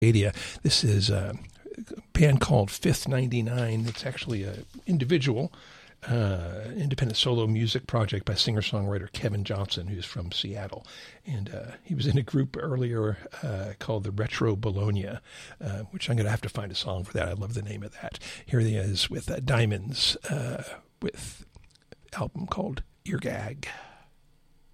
Adia. This is a band called Fifth 99. It's actually an individual, independent solo music project by singer-songwriter Kevin Johnson, who's from Seattle. And he was in a group earlier called the Retro Bologna, which I'm going to have to find a song for that. I love the name of that. Here he is with Diamonds with an album called Ear Gag.